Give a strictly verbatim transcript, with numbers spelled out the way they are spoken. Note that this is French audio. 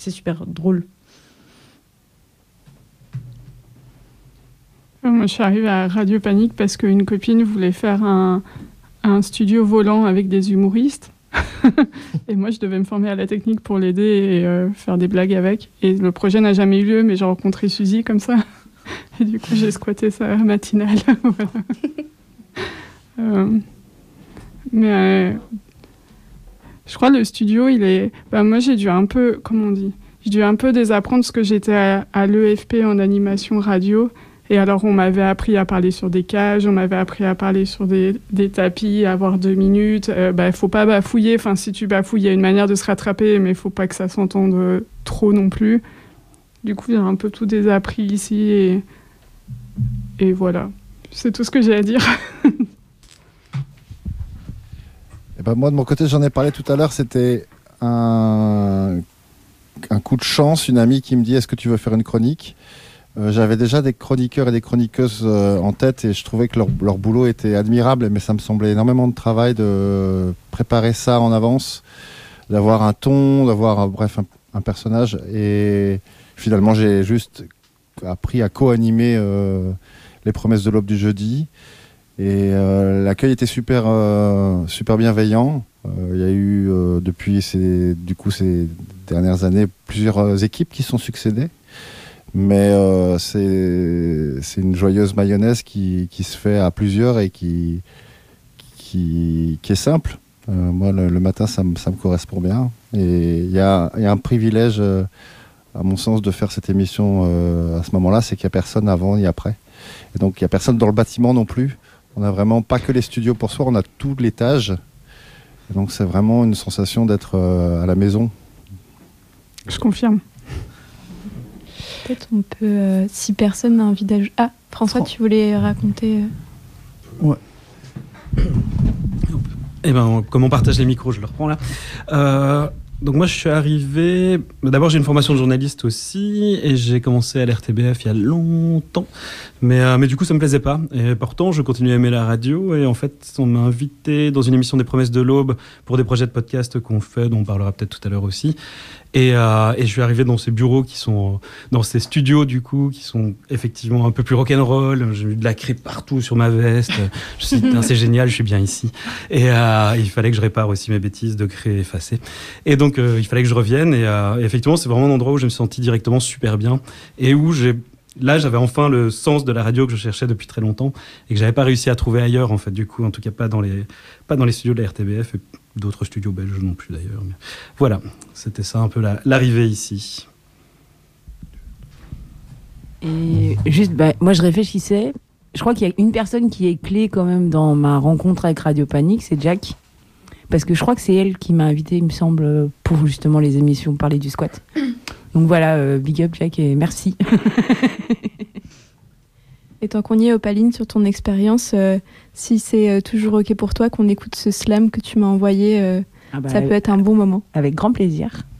c'est super drôle. Moi, je suis arrivée à Radio Panique parce qu'une copine voulait faire un, un studio volant avec des humoristes. Et moi, je devais me former à la technique pour l'aider et euh, faire des blagues avec. Et le projet n'a jamais eu lieu, mais j'ai rencontré Suzy comme ça. Et du coup, j'ai squatté sa matinale. Voilà. euh, mais euh, je crois que le studio, il est... Bah, moi, j'ai dû un peu... Comment on dit ? J'ai dû un peu désapprendre parce que j'étais à, à l'E F P en animation radio. Et alors, on m'avait appris à parler sur des cages, on m'avait appris à parler sur des, des tapis, à avoir deux minutes. Il euh, bah, faut pas bafouiller. Enfin, si tu bafouilles, il y a une manière de se rattraper, mais il faut pas que ça s'entende trop non plus. Du coup, j'ai un peu tout désappris ici. Et, et voilà. C'est tout ce que j'ai à dire. Et ben moi, de mon côté, j'en ai parlé tout à l'heure. C'était un, un coup de chance. Une amie qui me dit « Est-ce que tu veux faire une chronique ?» Euh, j'avais déjà des chroniqueurs et des chroniqueuses euh, en tête et je trouvais que leur, leur boulot était admirable, mais ça me semblait énormément de travail de préparer ça en avance, d'avoir un ton, d'avoir bref un, un personnage. Et finalement, j'ai juste appris à co-animer euh, les promesses de l'aube du jeudi. Et euh, l'accueil était super, euh, super bienveillant. Il euh, y a eu euh, depuis ces, du coup, ces dernières années plusieurs équipes qui sont succédées. Mais euh, c'est, c'est une joyeuse mayonnaise qui, qui se fait à plusieurs et qui, qui, qui est simple. Euh, moi, le, le matin, ça me, ça me correspond bien. Et il y a, y a un privilège, euh, à mon sens, de faire cette émission euh, à ce moment-là, c'est qu'il n'y a personne avant ni après. Et donc, il n'y a personne dans le bâtiment non plus. On n'a vraiment pas que les studios pour soi, on a tout l'étage. Et donc, c'est vraiment une sensation d'être euh, à la maison. Je confirme. Peut-être on peut, euh, si personne n'a envie d'ajouter... Ah, François, tu voulais raconter euh... Ouais. Eh ben, comme on partage les micros, je le reprends là. Euh, donc moi, je suis arrivé... D'abord, j'ai une formation de journaliste aussi, et j'ai commencé à l'R T B F il y a longtemps. Mais, euh, mais du coup, ça me plaisait pas. Et pourtant, je continue à aimer la radio, et en fait, on m'a invité dans une émission des Promesses de l'Aube pour des projets de podcast qu'on fait, dont on parlera peut-être tout à l'heure aussi. Et, euh, et je suis arrivé dans ces bureaux qui sont, dans ces studios du coup, qui sont effectivement un peu plus rock'n'roll. J'ai eu de la craie partout sur ma veste. Je me suis dit, c'est génial, je suis bien ici. Et euh, il fallait que je répare aussi mes bêtises de craie effacée. Et donc, euh, il fallait que je revienne. Et, euh, et effectivement, c'est vraiment un endroit où je me suis senti directement super bien et où j'ai Là, j'avais enfin le sens de la radio que je cherchais depuis très longtemps et que j'avais pas réussi à trouver ailleurs, en fait, du coup, en tout cas pas dans les, pas dans les studios de la R T B F et d'autres studios belges non plus d'ailleurs. Mais voilà, c'était ça un peu la, l'arrivée ici. Et juste, bah, moi je réfléchissais, je crois qu'il y a une personne qui est clé quand même dans ma rencontre avec Radio Panique, c'est Jack. Parce que je crois que c'est elle qui m'a invité, il me semble, pour justement les émissions Parler du squat. Donc voilà, euh, big up Jack et merci. Et tant qu'on y est, Opaline, sur ton expérience, euh, si c'est euh, toujours OK pour toi qu'on écoute ce slam que tu m'as envoyé, euh, ah bah, ça peut être un bon moment. Avec grand plaisir.